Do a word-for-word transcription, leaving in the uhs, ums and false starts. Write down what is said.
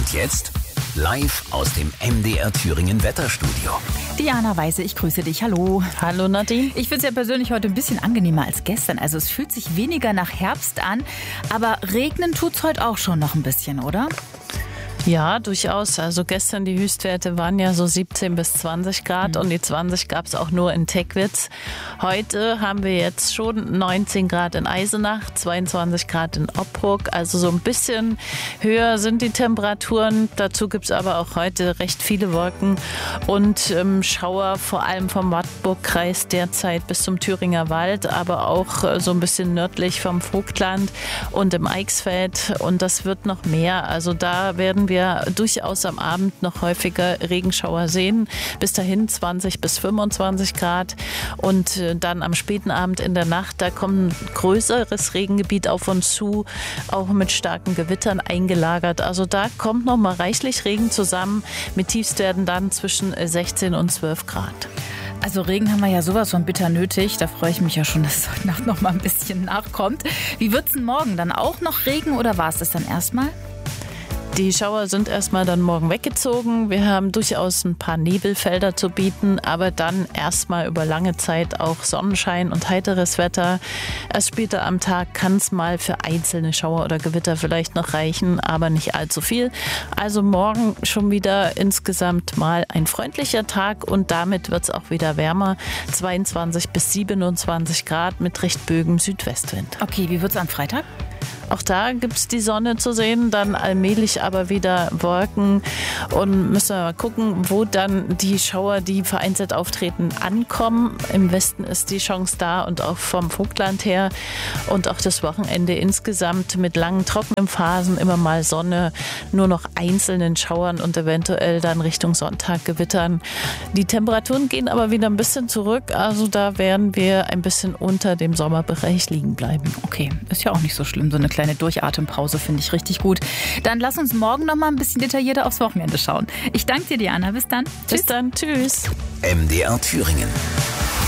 Und jetzt live aus dem M D R Thüringen Wetterstudio. Diana Weise, ich grüße dich. Hallo. Hallo Nadine. Ich finde es ja persönlich heute ein bisschen angenehmer als gestern. Also es fühlt sich weniger nach Herbst an, aber regnen tut es heute auch schon noch ein bisschen, oder? Ja, durchaus. Also gestern die Höchstwerte waren ja so siebzehn bis zwanzig Grad mhm. und die zwanzig gab es auch nur in Teckwitz. Heute haben wir jetzt schon neunzehn Grad in Eisenach, zweiundzwanzig Grad in Oppruck. Also so ein bisschen höher sind die Temperaturen. Dazu gibt es aber auch heute recht viele Wolken und ähm, Schauer, vor allem vom Wartburgkreis derzeit bis zum Thüringer Wald, aber auch äh, so ein bisschen nördlich vom Vogtland und im Eichsfeld. Und das wird noch mehr. Also da werden wir wir durchaus am Abend noch häufiger Regenschauer sehen. Bis dahin zwanzig bis fünfundzwanzig Grad. Und dann am späten Abend in der Nacht, da kommt ein größeres Regengebiet auf uns zu, auch mit starken Gewittern eingelagert. Also da kommt noch mal reichlich Regen zusammen. Mit Tiefstwerten dann zwischen sechzehn und zwölf Grad. Also Regen haben wir ja sowas von bitter nötig. Da freue ich mich ja schon, dass es heute Nacht noch mal ein bisschen nachkommt. Wie wird es denn morgen? Dann auch noch Regen oder war es das dann erstmal? Die Schauer sind erstmal dann morgen weggezogen. Wir haben durchaus ein paar Nebelfelder zu bieten, aber dann erstmal über lange Zeit auch Sonnenschein und heiteres Wetter. Erst später am Tag kann es mal für einzelne Schauer oder Gewitter vielleicht noch reichen, aber nicht allzu viel. Also morgen schon wieder insgesamt mal ein freundlicher Tag und damit wird es auch wieder wärmer. zweiundzwanzig bis siebenundzwanzig Grad mit recht böigem Südwestwind. Okay, wie wird es am Freitag? Auch da gibt es die Sonne zu sehen, dann allmählich aber wieder Wolken und müssen wir mal gucken, wo dann die Schauer, die vereinzelt auftreten, ankommen. Im Westen ist die Chance da und auch vom Vogtland her und auch das Wochenende insgesamt mit langen trockenen Phasen, immer mal Sonne, nur noch einzelnen Schauern und eventuell dann Richtung Sonntag Gewittern. Die Temperaturen gehen aber wieder ein bisschen zurück, also da werden wir ein bisschen unter dem Sommerbereich liegen bleiben. Okay, ist ja auch nicht so schlimm, so eine kleine Durchatempause finde ich richtig gut. Dann lass uns morgen noch mal ein bisschen detaillierter aufs Wochenende schauen. Ich danke dir, Diana. Bis dann. Bis dann. Tschüss. M D R Thüringen.